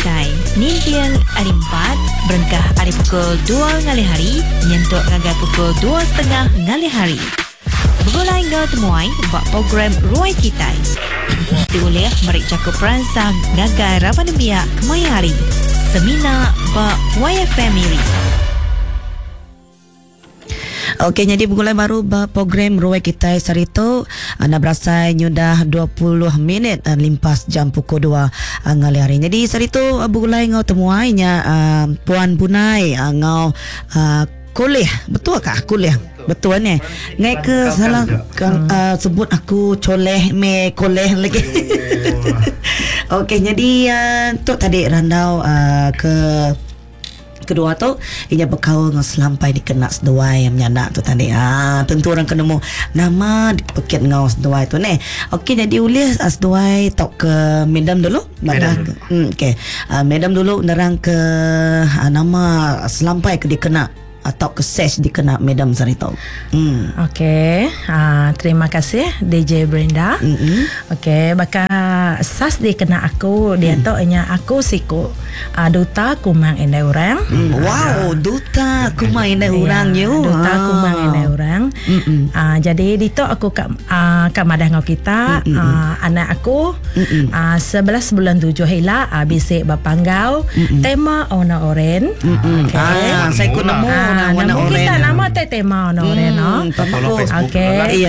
Kitai. Nintiang hari 4, berengkah hari pukul 2 ngali hari, nyentuk ngagai pukul 2.30 ngali hari. Begulai ngau temuai buat program Ruai Kitai. Diulih merik cakup peransang ngagai rapan biak kemaya hari. Semina bak Waya Family. Okey, jadi begulai baru program Ruai Kitai Sarito. Anda berasai nyudah 20 minit limpas jam pukul 2 ngali hari. Jadi Sarito begulai ngau temuainya Puan Bunai ngau kuliah. Betul kah kuliah? Betul ni. Ngai ke salah sebut aku coleh me koleh lagi. Okey, jadi tu tadi randau ke kedua tu ia berkau dengan selampai dikena seduai yang menyanak tu tadi. Tentu orang kena mu nama dipekit ngau seduai tu ni. Okey, jadi ulis seduai tok ke madam dulu. Okey. Madam dulu nerang ke nama selampai ke dikena atau ke ses dikena Madam Sarito. Okey, terima kasih DJ Brenda. Okey, baka sas dikena aku dia tu nya aku siku duta kumang indai orang. Wow, duta kumang indai orang you. Duta kumang indai orang. Jadi di tu aku kat madah ngau kita anak aku 11 bulan 7 hila bisik bapanggau tema ona oren. Saya ku nemu warna nama oren. kita nama tema ona oren. Okey.